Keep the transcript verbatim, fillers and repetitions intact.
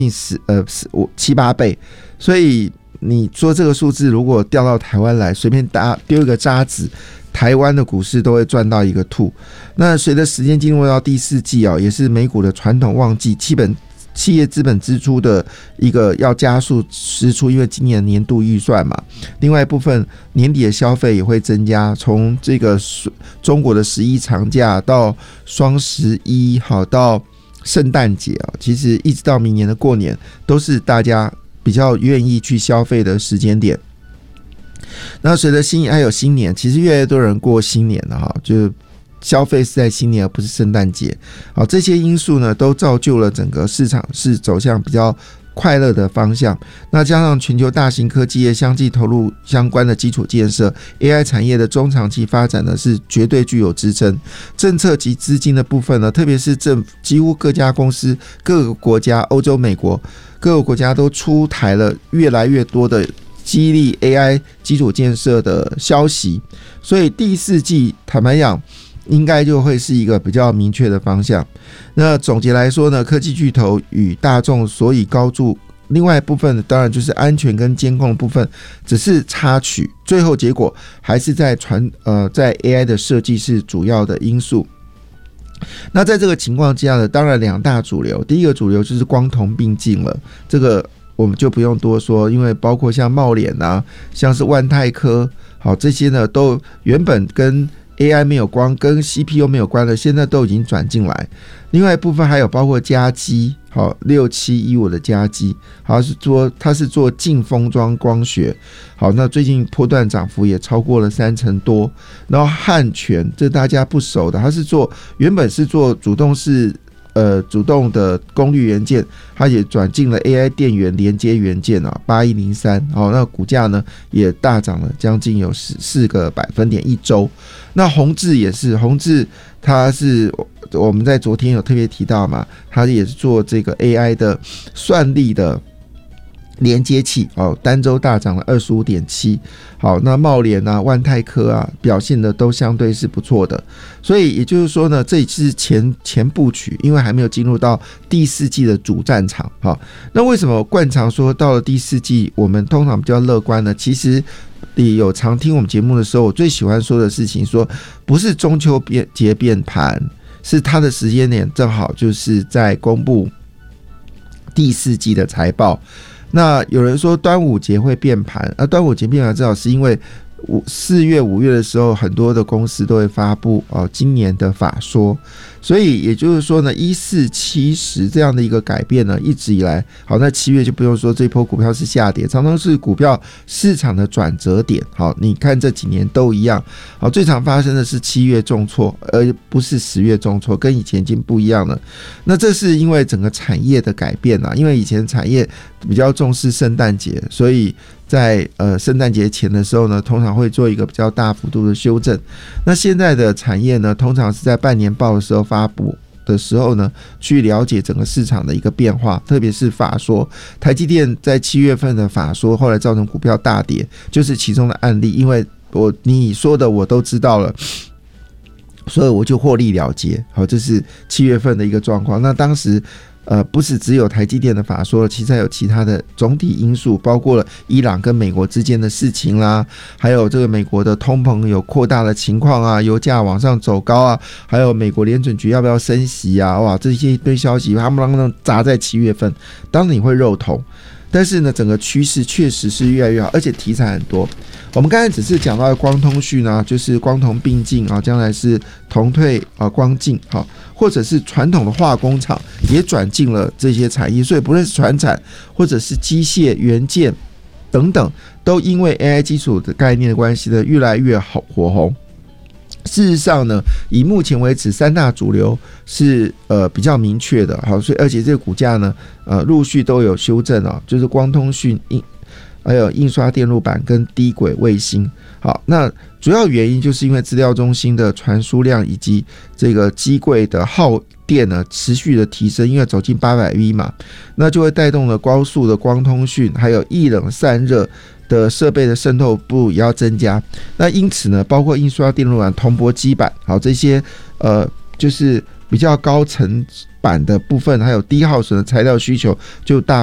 十呃五七八倍，所以你说这个数字如果调到台湾来，随便打丢一个渣子，台湾的股市都会赚到一个吐。那随着时间进入到第四季啊，也是美股的传统旺季，基本企业资本支出的一个要加速支出，因为今年年度预算嘛。另外一部分年底的消费也会增加，从这个中国的十一长假到双十一，好到圣诞节啊，其实一直到明年的过年，都是大家比较愿意去消费的时间点。那随着新还有新年，其实越来越多人过新年了哈，就消费是在新年而不是圣诞节。好，这些因素呢，都造就了整个市场是走向比较快乐的方向。那加上全球大型科技业相继投入相关的基础建设 ，A I 产业的中长期发展呢是绝对具有支撑。政策及资金的部分呢，特别是政府几乎各家公司、各个国家、欧洲、美国各个国家都出台了越来越多的激励 A I 基础建设的消息，所以第四季坦白讲，应该就会是一个比较明确的方向。那总结来说呢，科技巨头与大众所以高筑，另外一部分当然就是安全跟监控的部分，只是插曲，最后结果还是在传呃在 A I 的设计是主要的因素。那在这个情况之下呢，当然两大主流，第一个主流就是光同并进了，这个我们就不用多说，因为包括像茂联啊，像是万泰科，好这些呢都原本跟A I 没有关，跟 C P U 没有关的，现在都已经转进来。另外一部分还有包括嘉基，好六七一五的嘉基，好是做它是做净封装光学，好那最近波段涨幅也超过了三成多。然后汉泉这大家不熟的，它是做原本是做主动式。呃，主动的功率元件，它也转进了 A I 电源连接元件啊，八一零三，好，那股价呢也大涨了将近有四个百分点一周。那宏致也是，宏致它是我们在昨天有特别提到嘛，它也是做这个 A I 的算力的连接器，哦，单周大涨了 二十五点七。好，那茂联啊、万泰科啊表现的都相对是不错的，所以也就是说呢，这也是前前部曲，因为还没有进入到第四季的主战场。好，那为什么惯常说到了第四季我们通常比较乐观呢？其实你有常听我们节目的时候，我最喜欢说的事情说，不是中秋节变盘，是它的时间点正好就是在公布第四季的财报。那有人说端午节会变盘，而、啊、端午节变盘正好是因为四月五月的时候，很多的公司都会发布、哦、今年的法说，所以也就是说呢，一四七十这样的一个改变呢，一直以来，好，那七月就不用说，这一波股票是下跌，常常是股票市场的转折点。好，你看这几年都一样，好，最常发生的是七月重挫，而不是十月重挫，跟以前已经不一样了。那这是因为整个产业的改变啊，因为以前产业比较重视圣诞节，所以在呃圣诞节前的时候呢，通常会做一个比较大幅度的修正。那现在的产业呢，通常是在半年报的时候发布的时候呢，去了解整个市场的一个变化，特别是法说，台积电在七月份的法说，后来造成股票大跌，就是其中的案例。因为我你说的我都知道了，所以我就获利了结。好，这是七月份的一个状况。那当时。呃，不是只有台积电的法说，其实还有其他的总体因素，包括了伊朗跟美国之间的事情啦，还有这个美国的通膨有扩大的情况啊，油价往上走高啊，还有美国联准局要不要升息啊，哇，这些一堆消息，他们让他砸在七月份，当然你会肉痛。但是呢，整个趋势确实是越来越好，而且题材很多。我们刚才只是讲到光通讯啊，就是光同并进啊，将来是同退啊光进，好，或者是传统的化工厂也转进了这些产业，所以不论是传产或者是机械元件等等，都因为 A I 基础的概念的关系呢，越来越好火红。事实上呢，以目前为止三大主流是呃比较明确的，好，所以而且这个股价呢，呃陆续都有修正啊，就是光通讯、印还有印刷电路板跟低轨卫星。好，那主要原因就是因为资料中心的传输量以及这个机柜的耗电呢持续的提升，因为走进八百 V 嘛，那就会带动了高速的光通讯，还有液冷散热的设备的渗透度也要增加。那因此呢，包括印刷电路板、铜箔基板，好，这些呃就是比较高层板的部分，还有低耗损的材料需求就大